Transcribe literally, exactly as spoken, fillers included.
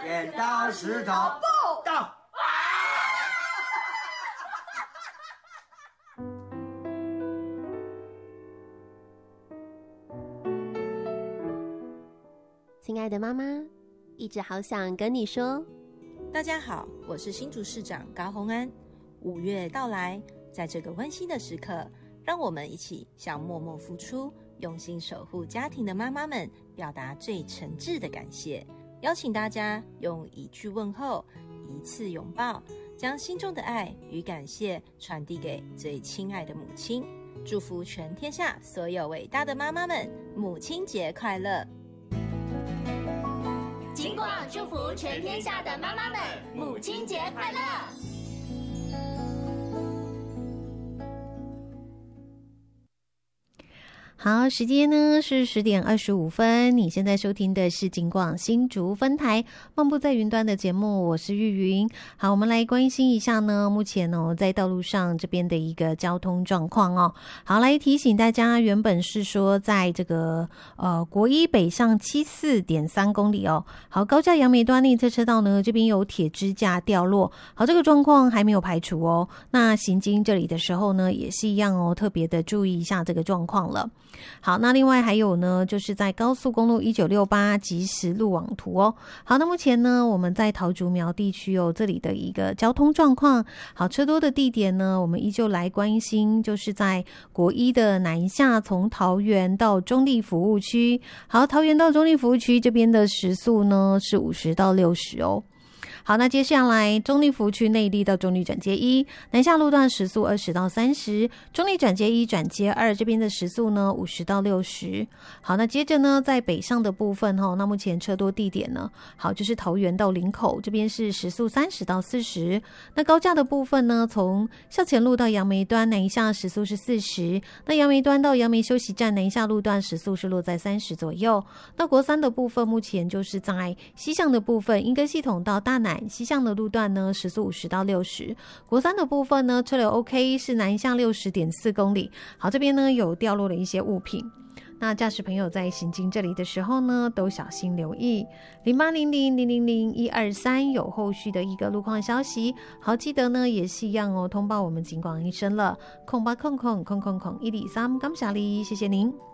剪刀石头布到。 亲爱的妈妈，一直好想跟你说。 大家好，我是新竹市长高虹安。五月到来，在这个温馨的时刻，让我们一起向默默付出、用心守护家庭的妈妈们表达最诚挚的感谢。邀请大家用一句问候、一次拥抱，将心中的爱与感谢传递给最亲爱的母亲。祝福全天下所有伟大的妈妈们，母亲节快乐！ 金广祝福全天下的妈妈们，母亲节快乐！ 好，时间呢是十点二十五分。你现在收听的是警广新竹分台漫步在云端的节目，我是玉云。好，我们来关心一下呢，目前哦在道路上这边的一个交通状况哦。好，来提醒大家，原本是说在这个呃国一北上七四点三公里哦。好，高架杨梅端内侧车道呢这边有铁支架掉落，好，这个状况还没有排除哦。那行经这里的时候呢，也是一样哦，特别的注意一下这个状况了。好，那另外还有呢，就是在高速公路一九六八即时路网图哦。好，那目前呢，我们在桃竹苗地区哦，这里的一个交通状况，好，车多的地点呢，我们依旧来关心，就是在国一的南下，从桃园到中立服务区。好，桃园到中立服务区这边的时速呢是五十到六十哦。好，那接下来中立服务区内坜到中立转接一，南下路段时速二十到三十，中立转接一转接二这边的时速呢五十到六十。好，那接着呢在北上的部分齁，那目前车多地点呢，好，就是桃园到林口这边是时速三十到四十。那高架的部分呢，从校前路到杨梅端南下时速是四十，那杨梅端到杨梅休息站南下路段时速是落在三十左右。那国三的部分目前就是在西向的部分，莺歌系统到大南西向的路段呢，时速五十到六十。国三的部分呢，车流 OK 是南向 六十点四公里。好，这边呢有掉落了一些物品。那驾驶朋友在行经这里的时候呢，都小心留意。零八零零零零零一二三有后续的一个路况消息。好，记得呢也是一样哦，通报我们警广一声了。空八空空空空空一里三，感谢你，谢谢您。